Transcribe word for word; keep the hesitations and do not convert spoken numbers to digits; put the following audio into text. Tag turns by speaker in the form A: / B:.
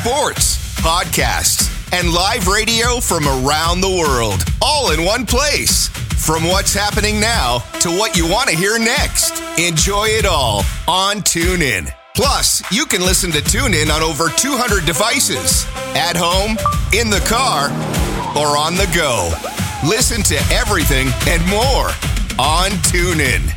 A: sports, podcasts, and live radio from around the world, all in one place. From what's happening now to what you want to hear next. Enjoy it all on TuneIn. Plus, you can listen to TuneIn on over two hundred devices. At home, in the car, or on the go. Listen to everything and more on TuneIn.